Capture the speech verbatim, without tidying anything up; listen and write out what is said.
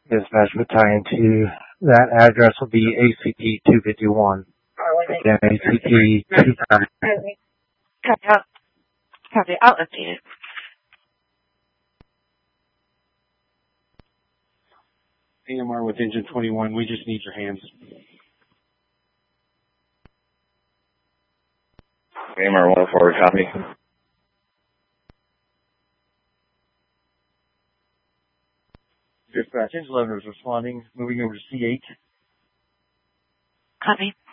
Dispatch battalion to that address will be A C P two fifty-one. Again, A C P two fifty-one. Copy out. Copy out. Updated. A M R with engine twenty-one. We just need your hands. A M R one forward, copy. Dispatch, engine eleven is responding, moving over to C eight. Copy.